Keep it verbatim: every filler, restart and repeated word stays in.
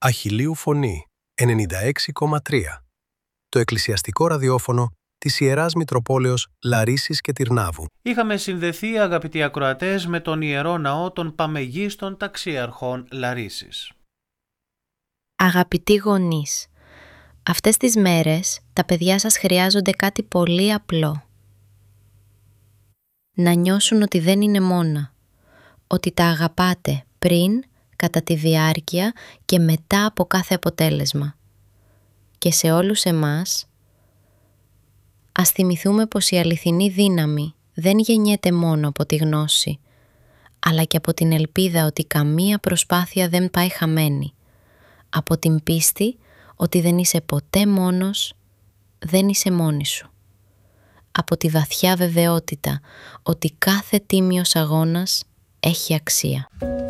Αχιλλείου Φωνή ενενήντα έξι κόμμα τρία. Το εκκλησιαστικό ραδιόφωνο της Ιεράς Μητροπόλεως Λαρίσης και Τυρνάβου. Είχαμε συνδεθεί, αγαπητοί ακροατές, με τον Ιερό Ναό των Παμεγίστων Ταξίαρχων Λαρίσης. Αγαπητοί γονείς, αυτές τις μέρες τα παιδιά σας χρειάζονται κάτι πολύ απλό. Να νιώσουν ότι δεν είναι μόνα, ότι τα αγαπάτε πριν, κατά τη διάρκεια και μετά από κάθε αποτέλεσμα. Και σε όλους εμάς, ας θυμηθούμε πως η αληθινή δύναμη δεν γεννιέται μόνο από τη γνώση, αλλά και από την ελπίδα ότι καμία προσπάθεια δεν πάει χαμένη, από την πίστη ότι δεν είσαι ποτέ μόνος, δεν είσαι μόνη σου, από τη βαθιά βεβαιότητα ότι κάθε τίμιος αγώνας έχει αξία.